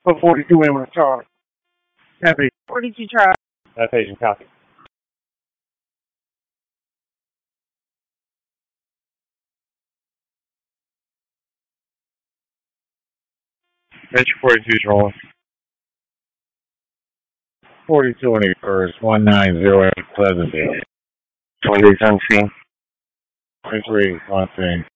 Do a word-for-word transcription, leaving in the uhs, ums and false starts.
Put forty-two in with a charge. Happy. forty-two charge. That patient copy. Metro forty-two is rolling. forty-two on the first, one nine zero eight Pleasant Bay. twenty-eight on scene. twenty-three on scene.